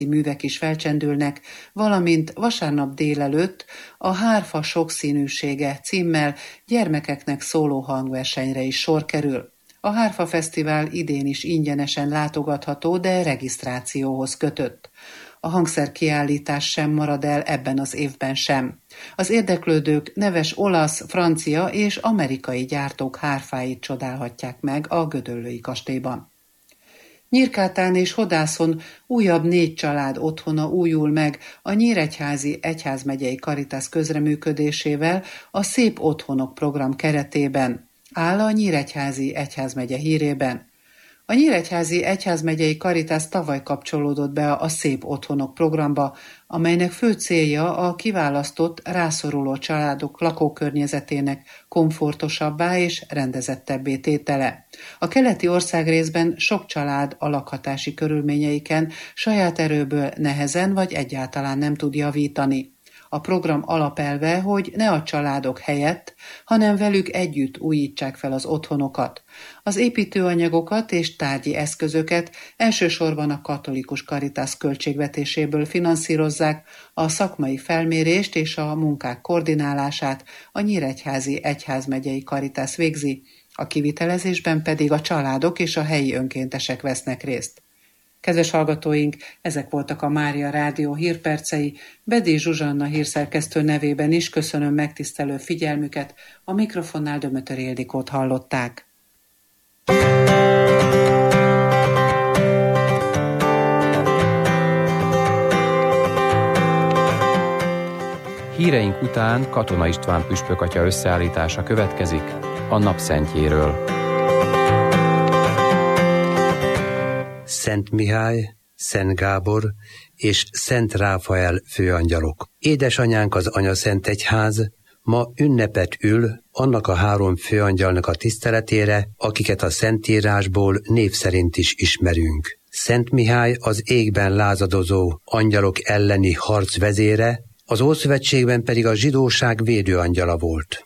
művek is felcsendülnek, valamint vasárnap délelőtt a Hárfa sokszínűsége címmel gyermekeknek szóló hangversenyre is sor kerül. A Hárfa Fesztivál idén is ingyenesen látogatható, de regisztrációhoz kötött. A hangszerkiállítás sem marad el ebben az évben sem. Az érdeklődők neves olasz, francia és amerikai gyártók hárfáit csodálhatják meg a Gödöllői kastélyban. Nyírkátán és Hodászon újabb 4 család otthona újul meg a Nyíregyházi Egyházmegyei Caritas közreműködésével a Szép Otthonok program keretében, áll a Nyíregyházi Egyházmegye hírében. A Nyíregyházi Egyházmegyei Caritas tavaly kapcsolódott be a Szép Otthonok programba, amelynek fő célja a kiválasztott, rászoruló családok lakókörnyezetének komfortosabbá és rendezettebbé tétele. A keleti országrészben sok család a lakhatási körülményeiken saját erőből nehezen vagy egyáltalán nem tud javítani. A program alapelve, hogy ne a családok helyett, hanem velük együtt újítsák fel az otthonokat. Az építőanyagokat és tárgyi eszközöket elsősorban a Katolikus Caritas költségvetéséből finanszírozzák, a szakmai felmérést és a munkák koordinálását a Nyíregyházi Egyházmegyei Caritas végzi, a kivitelezésben pedig a családok és a helyi önkéntesek vesznek részt. Kedves hallgatóink, ezek voltak a Mária Rádió hírpercei. Bedé Zsuzsanna hírszerkesztő nevében is köszönöm megtisztelő figyelmüket, a mikrofonnál Dömötör Ildikót hallották. Híreink után Katona István püspökatya összeállítása következik a napszentjéről. Szent Mihály, Szent Gábor és Szent Ráfael főangyalok. Édesanyánk az Anyaszent Egyház ma ünnepet ül annak a 3 főangyalnak a tiszteletére, akiket a Szentírásból név szerint is ismerünk. Szent Mihály az égben lázadozó angyalok elleni harc vezére, az Ószövetségben pedig a zsidóság védőangyala volt.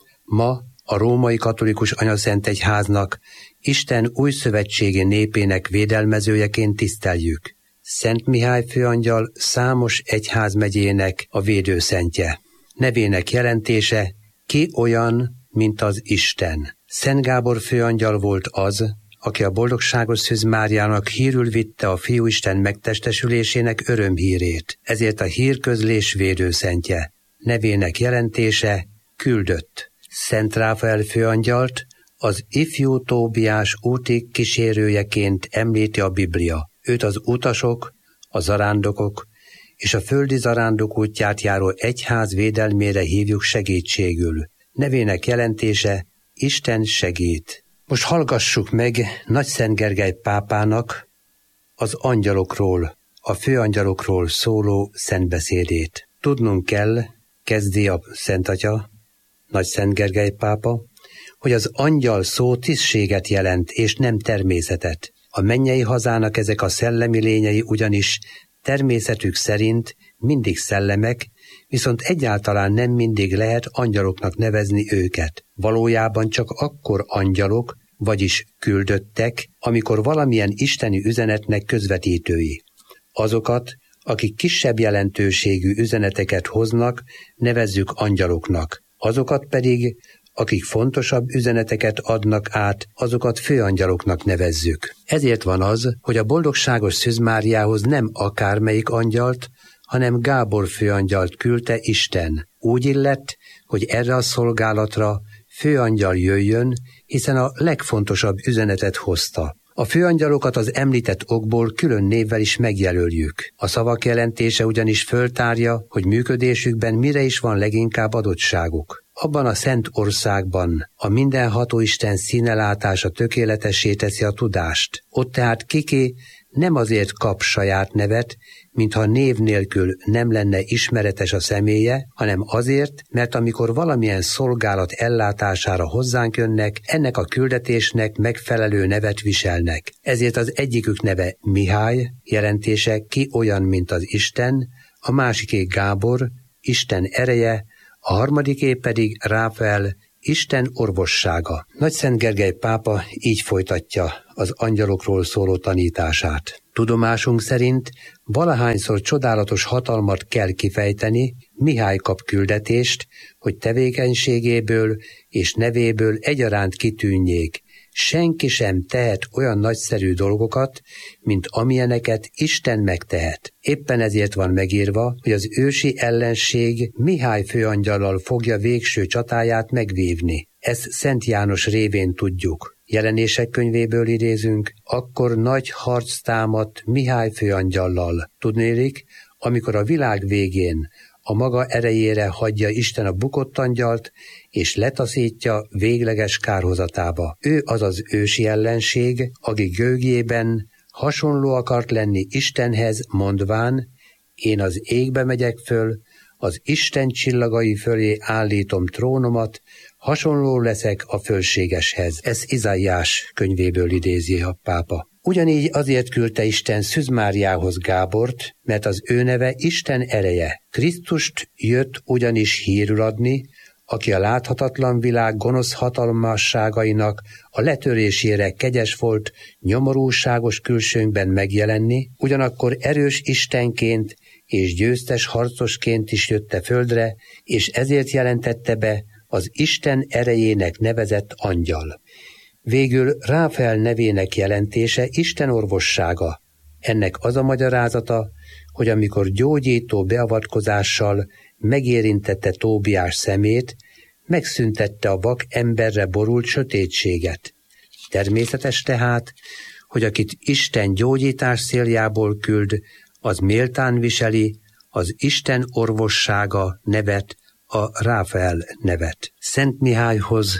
Ma a római katolikus Anyaszent Egyháznak Isten újszövetségi népének védelmezőjeként tiszteljük. Szent Mihály főangyal számos egyházmegyének a védőszentje. Nevének jelentése: ki olyan, mint az Isten. Szent Gábor főangyal volt az, aki a boldogságos Szűz Máriának hírül vitte a Fiúisten megtestesülésének örömhírét. Ezért a hírközlés védőszentje. Nevének jelentése: küldött. Szent Ráfael főangyalt az ifjú Tóbiás úti kísérőjeként említi a Biblia. Őt az utasok, a zarándokok és a földi zarándok útját járó egyház védelmére hívjuk segítségül. Nevének jelentése: Isten segít. Most hallgassuk meg Nagyszent Gergely pápának az angyalokról, a főangyalokról szóló szentbeszédét. Tudnunk kell, kezdi a Szent Atya, Nagyszent Gergely pápa, hogy az angyal szó tisztséget jelent, és nem természetet. A mennyei hazának ezek a szellemi lényei ugyanis természetük szerint mindig szellemek, viszont egyáltalán nem mindig lehet angyaloknak nevezni őket. Valójában csak akkor angyalok, vagyis küldöttek, amikor valamilyen isteni üzenetnek közvetítői. Azokat, akik kisebb jelentőségű üzeneteket hoznak, nevezzük angyaloknak. Azokat pedig, akik fontosabb üzeneteket adnak át, azokat főangyaloknak nevezzük. Ezért van az, hogy a boldogságos Szűz Máriához nem akármelyik angyalt, hanem Gábor főangyalt küldte Isten. Úgy illett, hogy erre a szolgálatra főangyal jöjjön, hiszen a legfontosabb üzenetet hozta. A főangyalokat az említett okból külön névvel is megjelöljük. A szavak jelentése ugyanis föltárja, hogy működésükben mire is van leginkább adottságuk. Abban a szent országban a mindenható Isten színelátása tökéletessé teszi a tudást. Ott tehát kiki nem azért kap saját nevet, mintha név nélkül nem lenne ismeretes a személye, hanem azért, mert amikor valamilyen szolgálat ellátására hozzánk jönnek, ennek a küldetésnek megfelelő nevet viselnek. Ezért az egyikük neve Mihály, jelentése ki olyan, mint az Isten, a másiké Gábor, Isten ereje, a harmadiké pedig Ráfael, Isten orvossága. Nagyszent Gergely pápa így folytatja az angyalokról szóló tanítását. Tudomásunk szerint valahányszor csodálatos hatalmat kell kifejteni, Mihály kap küldetést, hogy tevékenységéből és nevéből egyaránt kitűnjék. Senki sem tehet olyan nagyszerű dolgokat, mint amilyeneket Isten megtehet. Éppen ezért van megírva, hogy az ősi ellenség Mihály főangyallal fogja végső csatáját megvívni. Ezt Szent János révén tudjuk. Jelenések könyvéből idézünk, akkor nagy harc támadt Mihály főangyallal. Tudnélik, amikor a világ végén a maga erejére hagyja Isten a bukott angyalt, és letaszítja végleges kárhozatába. Ő az az ősi ellenség, aki gőgjében hasonló akart lenni Istenhez, mondván, én az égbe megyek föl, az Isten csillagai fölé állítom trónomat, hasonló leszek a fölségeshez. Ez Izaiás könyvéből idézi a pápa. Ugyanígy azért küldte Isten Szűz Máriához Gábort, mert az ő neve Isten ereje. Krisztust jött ugyanis hírül adni, aki a láthatatlan világ gonosz hatalmasságainak a letörésére kegyes volt nyomorúságos külsőnkben megjelenni, ugyanakkor erős Istenként és győztes harcosként is jött földre, és ezért jelentette be az Isten erejének nevezett angyal. Végül Ráfael nevének jelentése Isten orvossága. Ennek az a magyarázata, hogy amikor gyógyító beavatkozással megérintette Tóbiás szemét, megszüntette a vak emberre borult sötétséget. Természetes tehát, hogy akit Isten gyógyítás céljából küld, az méltán viseli az Isten orvossága nevet, a Ráfael nevet. Szent Mihályhoz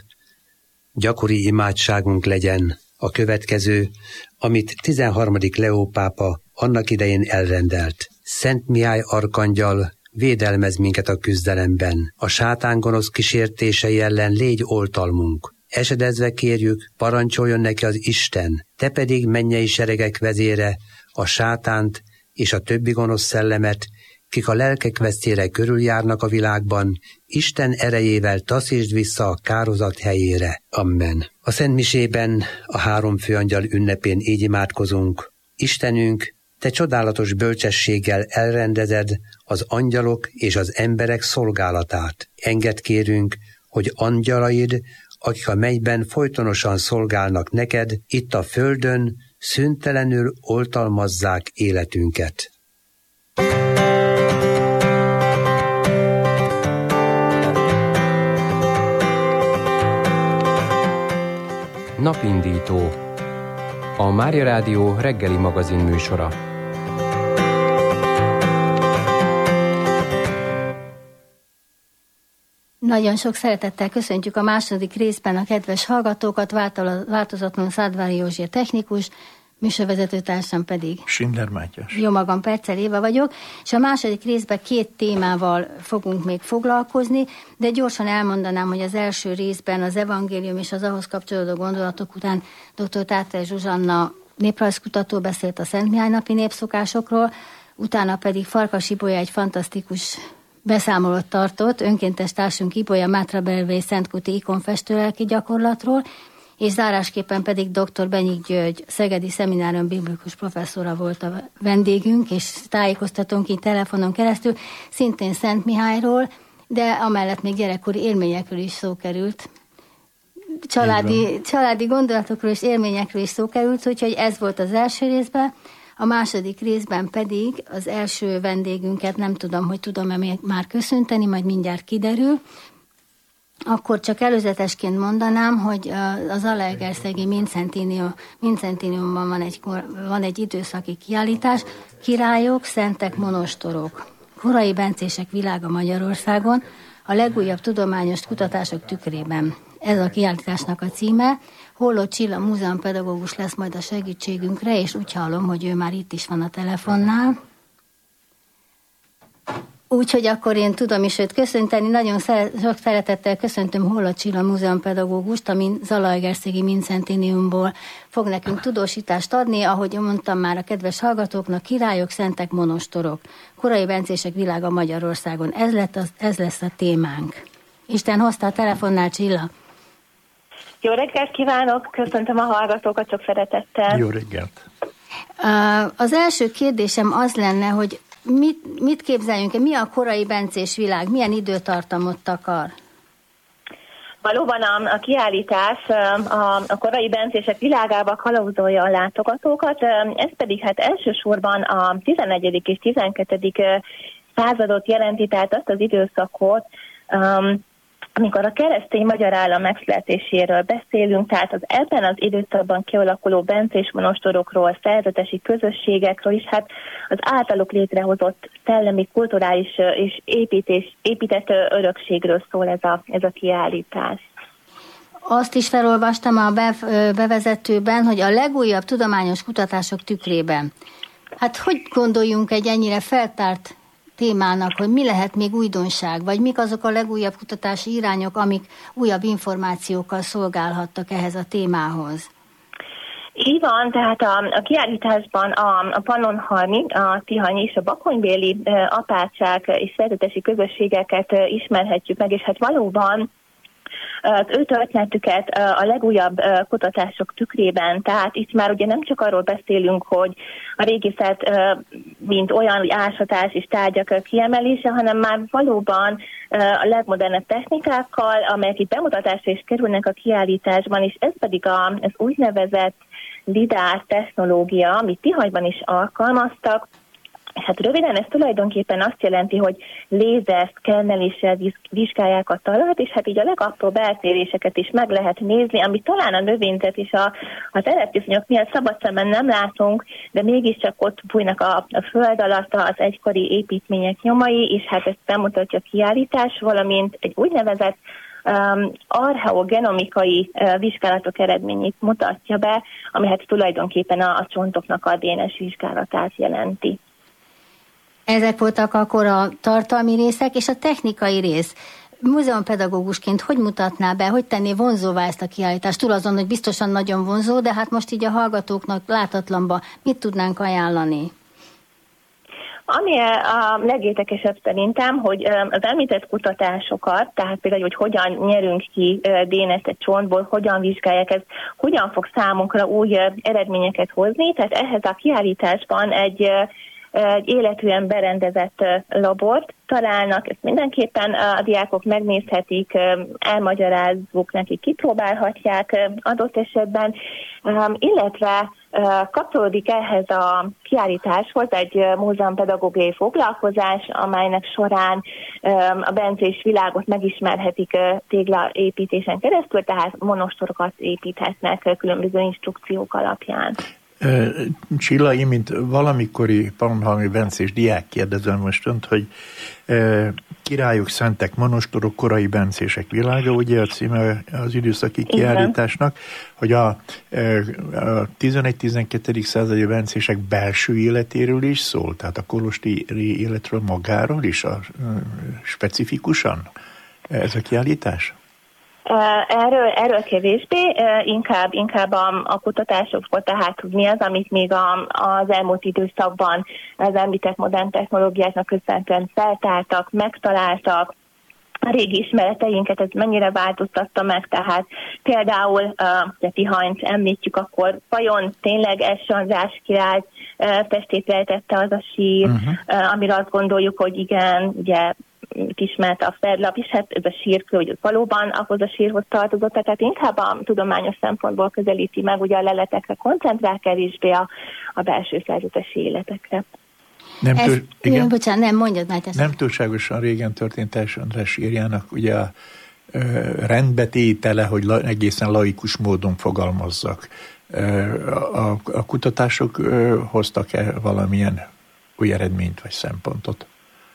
gyakori imádságunk legyen a következő, amit 13. Leó pápa annak idején elrendelt. Szent Mihály arkangyal, védelmez minket a küzdelemben. A sátán gonosz kísértései ellen légy oltalmunk. Esedezve kérjük, parancsoljon neki az Isten, te pedig mennyei seregek vezére, a sátánt és a többi gonosz szellemet, kik a lelkek vesztére körüljárnak a világban, Isten erejével taszítsd vissza a kározat helyére. Amen. A Szentmisében a 3 főangyal ünnepén így imádkozunk. Istenünk, te csodálatos bölcsességgel elrendezed az angyalok és az emberek szolgálatát. Engedd kérünk, hogy angyalaid, akik a mennyben folytonosan szolgálnak neked, itt a földön szüntelenül oltalmazzák életünket. Napindító. A Mária Rádió reggeli magazin műsora. Nagyon sok szeretettel köszöntjük a második részben a kedves hallgatókat, változatlanul Szádvári Józsi technikus, műsorvezetőtársam pedig Schindler Mátyás. Jó magam, Percel Éva vagyok, és a második részben 2 témával fogunk még foglalkozni, de gyorsan elmondanám, hogy az első részben az evangélium és az ahhoz kapcsolódó gondolatok után dr. Táter Zsuzsanna néprajzkutató beszélt a Szent Mihály napi népszokásokról, utána pedig Farkas Ibolya egy fantasztikus beszámolót tartott önkéntes társunk Ibolya Mátrabervei Szentkuti ikonfestő lelki gyakorlatról, és zárásképpen pedig dr. Benyik György, Szegedi Szeminárium biblikus professzora volt a vendégünk, és tájékoztatónk így telefonon keresztül, szintén Szent Mihályról, de amellett még gyerekkori élményekről is szó került. Családi gondolatokról és élményekről is szó került, úgyhogy ez volt az első részben. A második részben pedig az első vendégünket nem tudom, hogy tudom-e már köszönteni, majd mindjárt kiderül. Akkor csak előzetesként mondanám, hogy az Zalaegerszegi Mincentiniumban van egy időszaki kiállítás, Királyok, Szentek, Monostorok. Korai bencések világa Magyarországon, a legújabb tudományos kutatások tükrében. Ez a kiállításnak a címe. Holló Csilla múzeumpedagógus lesz majd a segítségünkre, és úgy hallom, hogy ő már itt is van a telefonnál. Úgyhogy akkor én tudom is őt köszönteni. Nagyon sok szeretettel köszöntöm Holló Csilla múzeumpedagógust, a Zalaegerszegi Mincentiniumból fog nekünk tudósítást adni, ahogy mondtam már a kedves hallgatóknak, Királyok, Szentek, Monostorok. Korai bencések világa Magyarországon. Ez lesz a témánk. Isten hozta a telefonnál, Csilla. Jó reggelt kívánok, köszöntöm a hallgatókat sok szeretettel. Jó reggelt. Az első kérdésem az lenne, hogy mit képzeljünk, mi a korai bencés világ, milyen időtartamot takar? Valóban a kiállítás a korai bencések világába kalauzolja a látogatókat, ez pedig hát elsősorban a 11. és 12. századot jelenti, tehát azt az időszakot, amikor a keresztény magyar állam megszületéséről beszélünk, tehát az ebben az időszakban kialakuló bencés monostorokról, szerzetesi közösségekről is, hát az általuk létrehozott szellemi, kulturális és épített örökségről szól ez a kiállítás. Azt is felolvastam a bevezetőben, hogy a legújabb tudományos kutatások tükrében. Hát hogy gondoljunk egy ennyire feltárt témának, hogy mi lehet még újdonság, vagy mik azok a legújabb kutatási irányok, amik újabb információkkal szolgálhattak ehhez a témához? Így van, tehát a kiállításban a pannonhalmi, a tihanyi és a bakonybéli apácsák és szerzetesi közösségeket ismerhetjük meg, és hát valóban az ő történetüket a legújabb kutatások tükrében, tehát itt már ugye nem csak arról beszélünk, hogy a régészet mint olyan ásatás és tárgyak kiemelése, hanem már valóban a legmodernebb technikákkal, amelyek itt bemutatásra is kerülnek a kiállításban, és ez pedig az úgynevezett lidár technológia, amit Tihanyban is alkalmaztak. Hát röviden ez tulajdonképpen azt jelenti, hogy lézerszkenneléssel vizsgálják a talajt, és hát így a legapróbb eltéréseket is meg lehet nézni, amit talán a növényzet és az terepviszonyok miatt szabad szemben nem látunk, de mégiscsak ott bújnak a föld alatt az egykori építmények nyomai, és hát ezt bemutatja a kiállítás, valamint egy úgynevezett archeogenomikai vizsgálatok eredményét mutatja be, ami hát tulajdonképpen a csontoknak a DNS vizsgálatát jelenti. Ezek voltak akkor a tartalmi részek, és a technikai rész. Múzeumpedagógusként hogy mutatná be, hogy tenné vonzóvá ezt a kiállítást? Túl azon, hogy biztosan nagyon vonzó, de hát most így a hallgatóknak látatlanban mit tudnánk ajánlani? Ami a legérdekesebb szerintem, hogy az említett kutatásokat, tehát például, hogy hogyan nyerünk ki DNS-t egy csontból, hogyan vizsgálják, ez hogyan fog számunkra új eredményeket hozni, tehát ehhez a kiállításban egy életűen berendezett labort találnak, ezt mindenképpen a diákok megnézhetik, elmagyarázzuk nekik, kipróbálhatják adott esetben, illetve kapcsolódik ehhez a kiállításhoz egy múzeumpedagógiai foglalkozás, amelynek során a bencés világot megismerhetik téglaépítésen keresztül, tehát monostorokat építhetnek különböző instrukciók alapján. Csilla, én mint valamikori pannonhalmi bencés diák kérdezem most önt, hogy Királyok, szentek, monostorok, korai bencések világa, ugye a címe az időszaki kiállításnak, hogy a 11-12. századi bencések belső életéről is szól, tehát a kolosteri életről magáról is specifikusan ez a kiállítás? Erről kevésbé, inkább a kutatásokból, tehát mi az, amit még az elmúlt időszakban az említett modern technológiáknak köszönhetően feltártak, megtaláltak, a régi ismereteinket ez mennyire változtatta meg, tehát például a Tihanyt említjük, akkor vajon tényleg S. András király testét rejtette az a sír, amire azt gondoljuk, hogy igen, ugye ismert a fedlap is, hát ez a sírkő, hogy valóban ahhoz a sírhoz tartozott, tehát inkább a tudományos szempontból közelíti meg, ugye a leletekre koncentrál, kevésbé a belső szerzetesi életekre. Nem mondjad már ezt. Nem túlságosan régen történt S. András sírjának ugye a rendbetétele, hogy egészen laikus módon fogalmazzak. A kutatások hoztak-e valamilyen új eredményt vagy szempontot?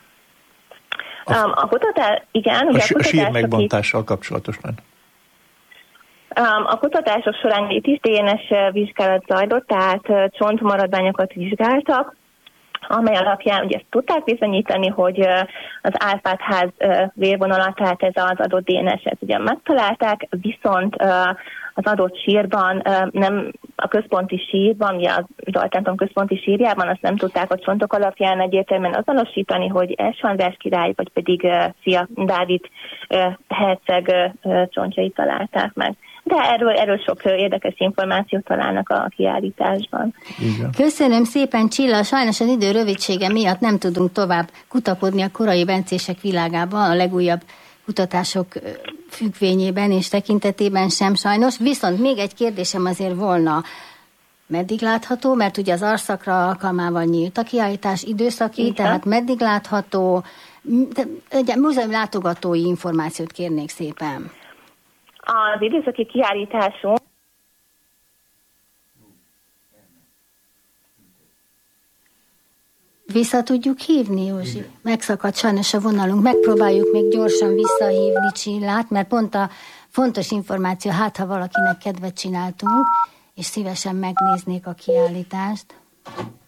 A kutatás, igen. Ugye a sír megbontással kapcsolatosan. A kutatások során itt is DNS vizsgálat zajlott, tehát csontmaradványokat vizsgáltak, amely alapján ugye ezt tudták bizonyítani, hogy az Árpád-ház vérvonalat, tehát ez az adott DNS-et ugye megtalálták, viszont az adott sírban, nem a központi sírban, ugye az Zoltán központi sírjában azt nem tudták a csontok alapján egyértelműen azonosítani, hogy S. András király, vagy pedig fia Dávid herceg csontjait találták meg. de erről sok érdekes információt találnak a kiállításban. Igen. Köszönöm szépen, Csilla. Sajnos az idő rövidsége miatt nem tudunk tovább kutakodni a korai bencések világában, a legújabb kutatások függvényében és tekintetében sem sajnos. Viszont még egy kérdésem azért volna. Meddig látható? Mert ugye az arszakra alkalmával nyílt a kiállítás időszaki, igen. Tehát meddig látható? Egy múzeum látogatói információt kérnék szépen. Az időszaki kiállításunk vissza tudjuk hívni, Józsi? Megszakadt sajnos a vonalunk. Megpróbáljuk még gyorsan visszahívni Csillát, mert pont a fontos információ, hát ha valakinek kedvet csináltunk, és szívesen megnéznék a kiállítást.